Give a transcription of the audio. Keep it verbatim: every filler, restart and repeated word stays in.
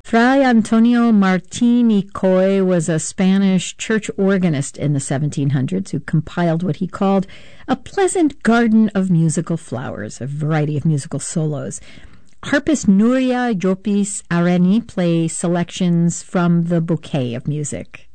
Fray Antonio Martín y Coy was a Spanish church organist in the seventeen hundreds who compiled what he called a pleasant garden of musical flowers, a variety of musical solos. Harpist Nuria Llopis Areni plays selections from the bouquet of music.